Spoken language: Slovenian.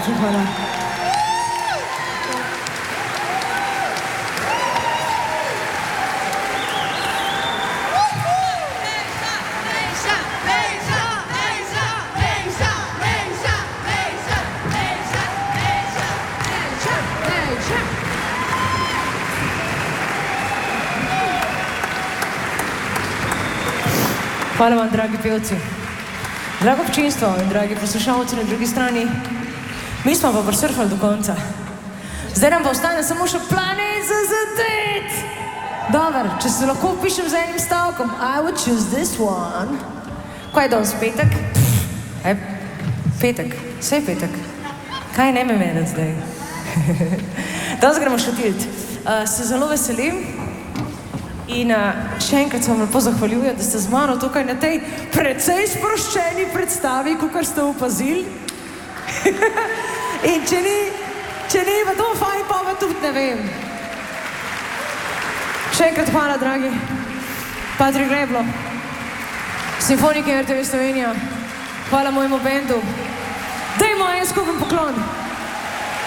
Najlepša hvala. Hvala vam, dragi pevci. Drago občinstvo in dragi poslušalci na drugi strani, mi smo pa presurfali do konca. Zdaj nam pa ostane samo še Planet ZZT. Dobar, če se lahko pišem z enim stavkom, I would choose this one. Kaj je danes, petek? Petek, vse je petek. Kaj ne me meniti zdaj? Danes gremo šutilt. Se zelo veselim. In še enkrat se vam lepo zahvaljujem, da ste z mano tukaj na tej precej sproščeni predstavi, kakor ste opazili. In če ni pa to fajn, pa tudi ne vem. Še enkrat hvala, dragi Patrik Reblo, Simfonike RTV Slovenija. Hvala mojemu bendu. Dajmo en skupen poklon.